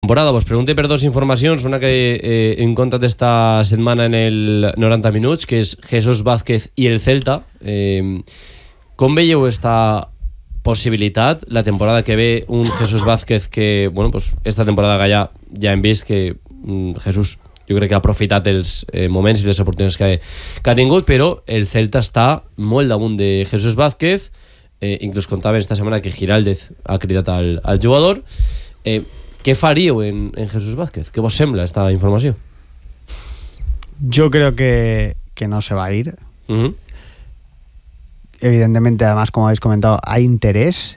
temporada. Vos pregunté per dos informacions, una que hem contat esta setmana en el 90 minuts, que és Jesús Vázquez i el Celta. Com veieu esta possibilitat la temporada que ve? Un Jesús Vázquez que, bueno, pues esta temporada ja hem vist que Jesús jo crec que ha aprofitat els moments i les oportunitats que ha tingut, però el Celta està molt damunt de Jesús Vázquez. Inclús contava esta setmana que Giraldez ha cridat al jugador. ¿Qué faríeu en Jesús Vázquez? ¿Qué vos sembla esta información? Yo creo que no se va a ir. Evidentemente, además, como habéis comentado, hay interés.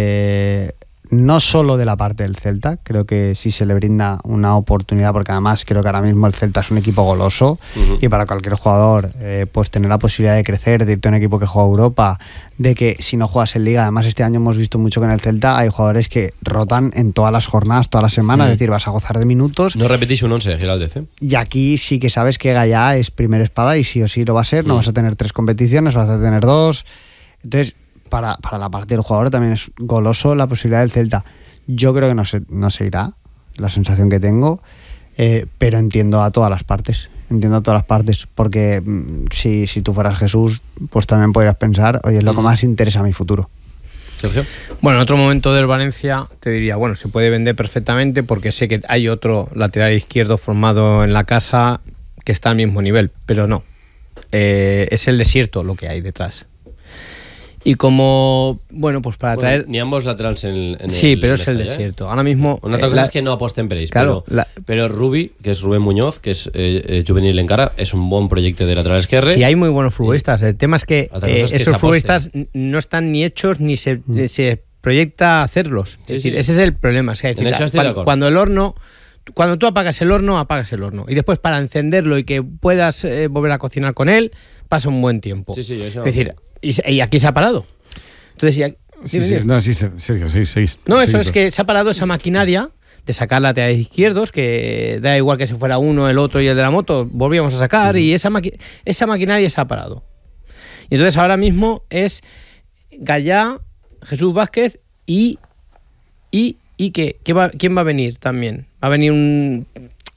No solo de la parte del Celta, creo que sí se le brinda una oportunidad, porque además creo que ahora mismo el Celta es un equipo goloso y para cualquier jugador pues tener la posibilidad de crecer, de irte a un equipo que juega Europa, de que si no juegas en Liga, además este año hemos visto mucho que en el Celta hay jugadores que rotan en todas las jornadas, todas las semanas, es decir, vas a gozar de minutos. No repetís un 11, Giraldez, Y aquí sí que sabes que Gallá es primer espada y sí o sí lo va a ser, no vas a tener 3 competiciones, vas a tener 2, entonces para la parte del jugador también es goloso la posibilidad del Celta. Yo creo que no se irá, la sensación que tengo, pero entiendo a todas las partes. Porque si tú fueras Jesús, pues también podrías pensar, oye, es lo que más interesa a mi futuro. Sergio. Bueno, en otro momento del Valencia te diría, bueno, se puede vender perfectamente porque sé que hay otro lateral izquierdo formado en la casa que está al mismo nivel, pero no. Es el desierto lo que hay detrás. Y como, bueno, pues para traer... Ni ambos laterals en sí, pero es el desierto. Ahora mismo... Una altra cosa és que no aposten per ells, claro, però Rubi, que és Rubén Muñoz, que és juvenil encara, és un bon projecte de lateral esquerre. Sí, hay muy buenos futbolistas. El tema es que esos futbolistas no están ni hechos ni se proyecta hacerlos. Es decir, ese es el problema. Es decir, cuando tú apagas el horno. Y después para encenderlo y que puedas volver a cocinar con él, pasa un buen tiempo. Sí, es decir, y aquí se ha parado. Entonces, Sergio, sí. No, eso es que se ha parado esa maquinaria de sacar laterales izquierdos, que da igual que se fuera uno, el otro y el de la moto, volvíamos a sacar, y esa maquinaria se ha parado. Y entonces ahora mismo es Gallá, Jesús Vázquez y ¿quién va a venir también? Va a venir un...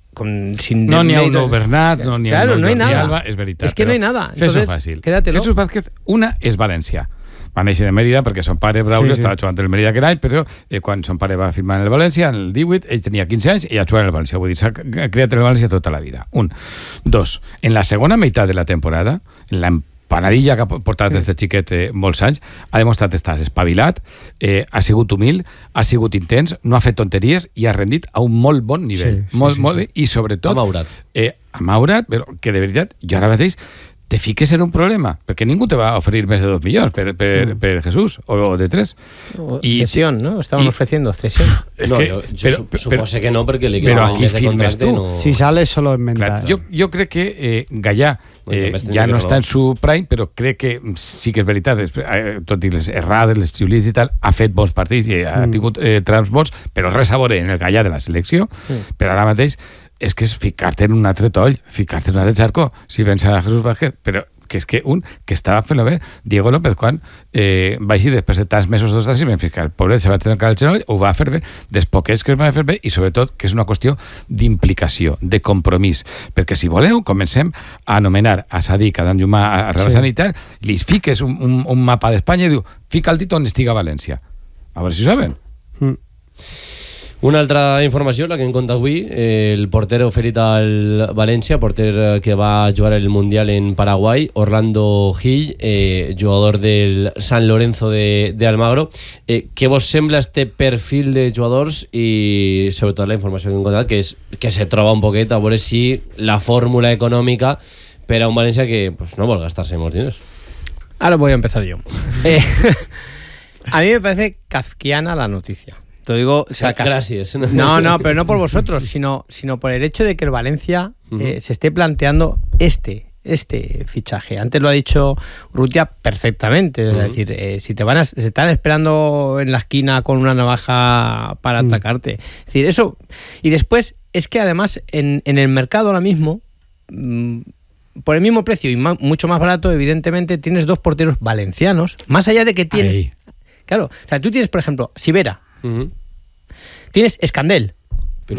No n'hi ha un Bernat, no n'hi ha un Alba, és veritat. És que no hi ha nada. Fes-ho fàcil. Quédatelo. Jesús Vázquez, una és València. Va néixer de Mérida perquè son pare, Braulio, estava jugant el Mérida aquell any, però quan son pare va firmar en el València, en el 18, ell tenia 15 anys i ja jugava en el València. Vull dir, s'ha creat el València tota la vida. 1. 2. En la segona meitat de la temporada, en la panadilla que ha portat este xiquet molts anys, ha demostrat estar espavilat, ha sigut humil, ha sigut intens, no ha fet tonteries i ha rendit a un molt bon nivell. Molt bé, i sobretot... Ha maurat, però que de veritat, jo ara mateix te fiques en un problema, perquè ningú te va a oferir més de 2 milions per Jesús, o de 3. Cesión, ¿no? Estaban ofreciendo cesión. No, yo supose que no, perquè li queda un mes de contracte. Si sale, solo en venta. Jo crec que Gallà ja no està en su prime, però crec que sí que és veritat, tot i les errades, les xiulits i tal, ha fet bons partits i ha tingut trams bons, però res a veure en el Gallà de la selecció, però ara mateix és que és ficar-te en un altre toll, ficar-te en un altre xarco, si vens a Jesús Vázquez, però que és que un que estava fent-lo bé, Diego López, quan va així després de tants mesos d'ostres, i ben ficar, el pobret se va trencar el genoll, ho va fer bé, dels poquets que es va fer bé, i sobretot que és una qüestió d'implicació, de compromís, perquè si voleu, comencem a anomenar a Sadik, a Dan Llumà, a Real Sanitat, li fiques un mapa d'Espanya i diu, fica el dit on estiga València. A veure si ho saben. Una altra informació, la que hem contat avui, el porter oferit al València, porter que va jugar el Mundial en Paraguai, Orlando Gil, jugador del San Lorenzo de Almagro. Què vos sembla este perfil de jugadors i sobretot la informació que hem contat, que és que se troba un poquet a veure si la fórmula econòmica per a un València que pues, no vol gastar-se molts diners? Ahora voy a empezar yo. A mí me parece kafkiana la noticia. Te digo, o sea, gracias. No, pero no por vosotros, sino por el hecho de que el Valencia se esté planteando este fichaje. Antes lo ha dicho Urrutia perfectamente, es decir, si se están esperando en la esquina con una navaja para atacarte. Es decir, eso. Y después es que además en el mercado ahora mismo, por el mismo precio y mucho más barato, evidentemente tienes 2 porteros valencianos, más allá de que tienes... Claro, o sea, tú tienes, por ejemplo, Sivera. Tienes Escandel.